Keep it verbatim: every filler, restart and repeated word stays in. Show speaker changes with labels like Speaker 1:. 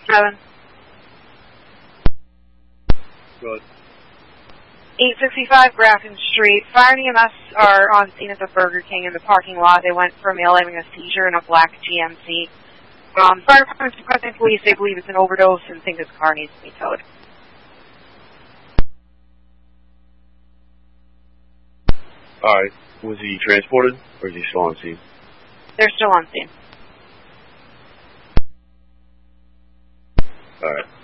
Speaker 1: seven.
Speaker 2: Good.
Speaker 1: eight sixty-five Grafton Street. Fire and E M S are on scene at the Burger King in the parking lot. They went for a male having a seizure in a black G M C. Um, fire department's requesting police. They believe it's an overdose and think his car needs to be towed.
Speaker 2: Alright. Was he transported, or is he still on scene?
Speaker 1: They're still on scene.
Speaker 2: Alright.